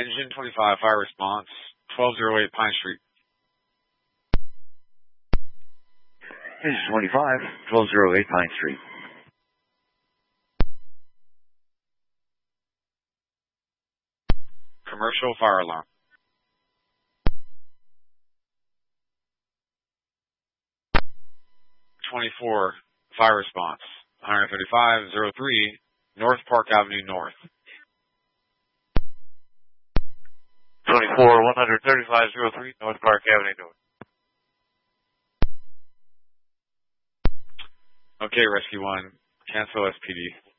Engine 25, fire response, 1208 Pine Street. Engine 25, 1208 Pine Street. Commercial fire alarm. '24 fire response, 13503 North Park Avenue North. 24 13503 North Park Avenue North. Okay, Rescue 1, cancel SPD.